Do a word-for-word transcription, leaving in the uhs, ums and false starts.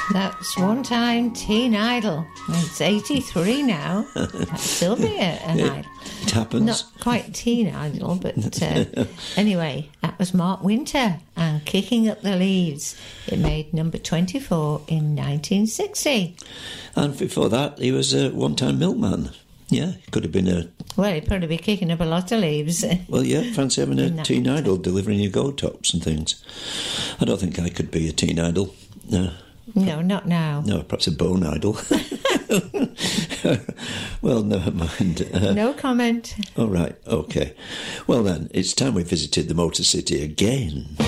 That's one time teen idol. It's eighty-three now. That'd still be a, an it, idol. It happens. Not quite teen idol, but uh, anyway, that was Mark Winter and Kicking Up the Leaves. It made number twenty-four in nineteen sixty. And before that, he was a one-time milkman. Yeah, could have been a... Well, he'd probably be kicking up a lot of leaves. Well, yeah, fancy having a teen time. idol delivering you go tops and things. I don't think I could be a teen idol. No. No, not now. No, perhaps a bone idol. Well, never mind. Uh, no comment. All right, OK. Well then, it's time we visited the Motor City again.